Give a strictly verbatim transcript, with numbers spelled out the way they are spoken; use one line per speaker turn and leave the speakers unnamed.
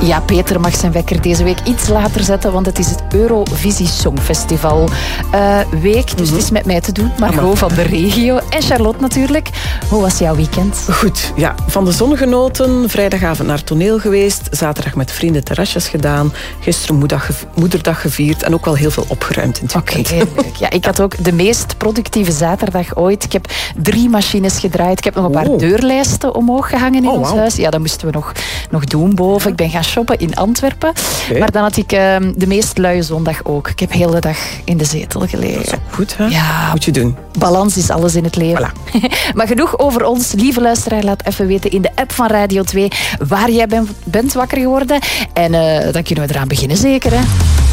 Ja, Peter mag zijn wekker deze week iets later zetten, want het is het Eurovisie Songfestival uh, week. Dus mm-hmm. het is met mij te doen, Margot van de regio. En Charlotte natuurlijk. Hoe was jouw weekend?
Goed, ja. Van de zon genoten. Vrijdagavond naar toneel geweest. Zaterdag met vrienden terrasjes gedaan. Gisteren moederdag, moederdag gevierd. En ook wel heel veel opgeruimd in het weekend.
Oké, okay, ja, ik had ook de meest productieve zaterdag ooit. Ik heb drie machines gedraaid. Ik heb nog een paar oh. deurlijsten omhoog gehangen in oh, ons wow. huis. Ja, dat moesten we nog, nog doen boven. Ik ben gaan shoppen in Antwerpen. Okay. Maar dan had ik uh, de meest luie zondag ook. Ik heb de hele dag in de zetel gelegen.
Dat is ook goed, hè?
Ja.
Moet je doen.
Balans is alles in het leven.
Voilà.
Maar genoeg over ons. Lieve luisteraar, laat even weten in de app van Radio twee waar jij ben, bent wakker geworden. En uh, dan kunnen we eraan beginnen, zeker, hè?